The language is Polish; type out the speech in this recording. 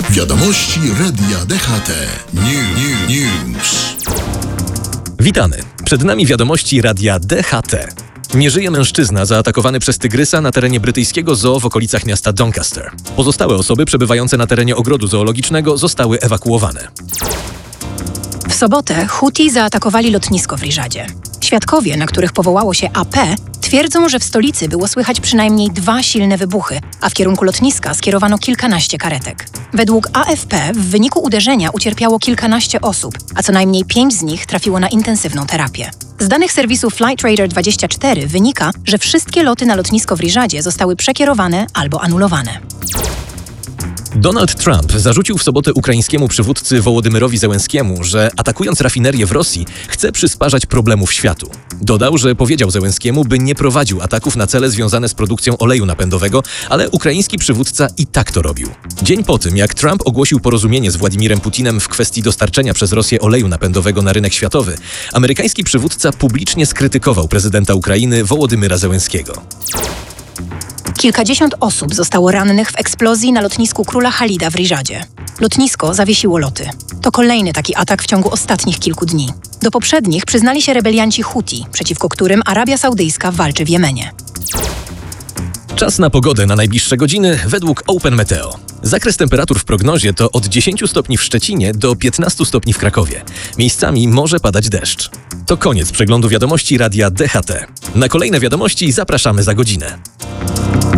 Wiadomości Radia DHT. News. Witamy. Przed nami wiadomości Radia DHT. Nie żyje mężczyzna zaatakowany przez tygrysa na terenie brytyjskiego zoo w okolicach miasta Doncaster. Pozostałe osoby przebywające na terenie ogrodu zoologicznego zostały ewakuowane. W sobotę Huti zaatakowali lotnisko w Rijadzie. Świadkowie, na których powołało się AP, twierdzą, że w stolicy było słychać przynajmniej 2 silne wybuchy, a w kierunku lotniska skierowano kilkanaście karetek. Według AFP w wyniku uderzenia ucierpiało kilkanaście osób, a co najmniej 5 z nich trafiło na intensywną terapię. Z danych serwisu Flightradar24 wynika, że wszystkie loty na lotnisko w Rijadzie zostały przekierowane albo anulowane. Donald Trump zarzucił w sobotę ukraińskiemu przywódcy Wołodymyrowi Zełenskiemu, że atakując rafinerię w Rosji chce przysparzać problemów światu. Dodał, że powiedział Zełenskiemu, by nie prowadził ataków na cele związane z produkcją oleju napędowego, ale ukraiński przywódca i tak to robił. Dzień po tym, jak Trump ogłosił porozumienie z Władimirem Putinem w kwestii dostarczenia przez Rosję oleju napędowego na rynek światowy, amerykański przywódca publicznie skrytykował prezydenta Ukrainy Wołodymyra Zełenskiego. Kilkadziesiąt osób zostało rannych w eksplozji na lotnisku Króla Halida w Rijadzie. Lotnisko zawiesiło loty. To kolejny taki atak w ciągu ostatnich kilku dni. Do poprzednich przyznali się rebelianci Huti, przeciwko którym Arabia Saudyjska walczy w Jemenie. Czas na pogodę na najbliższe godziny według Open Meteo. Zakres temperatur w prognozie to od 10 stopni w Szczecinie do 15 stopni w Krakowie. Miejscami może padać deszcz. To koniec przeglądu wiadomości Radia DHT. Na kolejne wiadomości zapraszamy za godzinę.